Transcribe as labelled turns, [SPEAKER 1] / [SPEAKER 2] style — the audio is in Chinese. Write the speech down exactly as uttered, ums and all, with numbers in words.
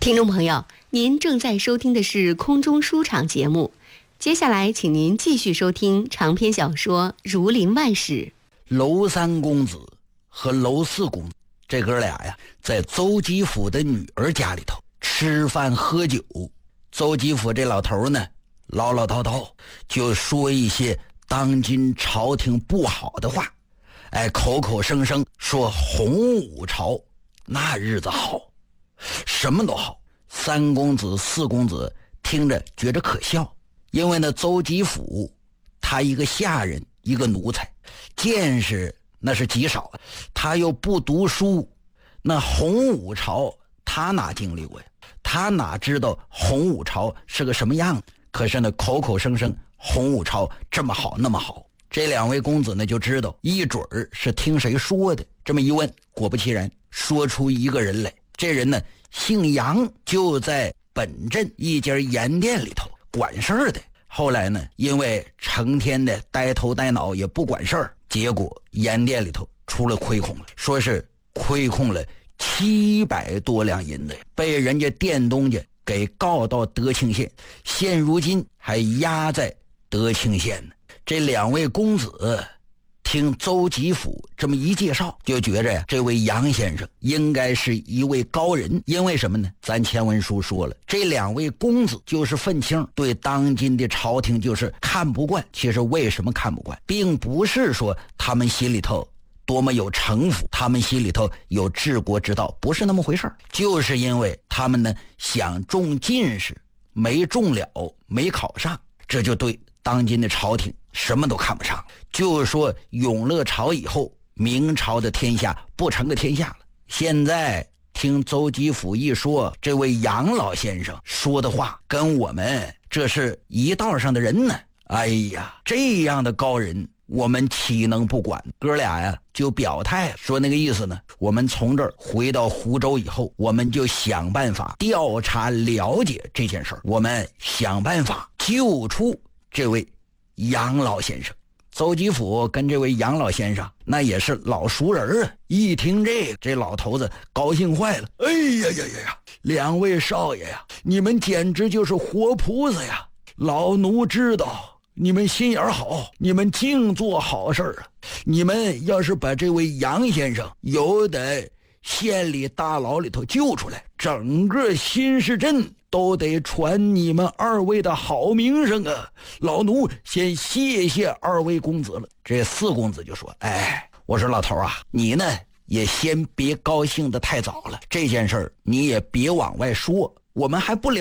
[SPEAKER 1] 听众朋友，您正在收听的是空中书场节目，接下来请您继续收听长篇小说《儒林外史》。
[SPEAKER 2] 娄三公子和娄四公子这哥俩呀，在邹吉甫的女儿家里头吃饭喝酒。邹吉甫这老头呢，唠唠叨叨就说一些当今朝廷不好的话，哎，口口声声说洪武朝那日子好，什么都好。三公子四公子听着觉着可笑，因为呢邹吉甫他一个下人一个奴才，见识那是极少，他又不读书，那洪武朝他哪经历过呀？他哪知道洪武朝是个什么样？可是呢口口声声洪武朝这么好那么好，这两位公子呢就知道一准儿是听谁说的。这么一问，果不其然说出一个人来，这人呢姓杨，就在本镇一家盐店里头管事儿的。后来呢因为成天的呆头呆脑也不管事儿，结果盐店里头出了亏空了，说是亏空了七百多两银子，被人家店东家给告到德庆县，现如今还压在德庆县呢。这两位公子听邹吉甫这么一介绍，就觉着呀，这位杨先生应该是一位高人。因为什么呢？咱前文书说了，这两位公子就是愤青，对当今的朝廷就是看不惯。其实为什么看不惯，并不是说他们心里头多么有城府，他们心里头有治国之道，不是那么回事，就是因为他们呢想中进士，没中了，没考上，这就对当今的朝廷什么都看不上。就是说永乐朝以后，明朝的天下不成个天下了。现在听邹吉甫一说，这位杨老先生说的话跟我们这是一道上的人呢。哎呀，这样的高人我们岂能不管？哥俩呀就表态说，那个意思呢，我们从这儿回到湖州以后，我们就想办法调查了解这件事儿，我们想办法救出这位杨老先生。邹吉甫跟这位杨老先生那也是老熟人啊，一听这个，这老头子高兴坏了。哎呀呀呀呀，两位少爷呀，你们简直就是活菩萨呀！老奴知道你们心眼好，你们净做好事啊！你们要是把这位杨先生由得县里大牢里头救出来，整个新市镇都得传你们二位的好名声啊！老奴先谢谢二位公子了。这四公子就说，哎，我说老头啊，你呢也先别高兴得太早了，这件事儿你也别往外说，我们还不了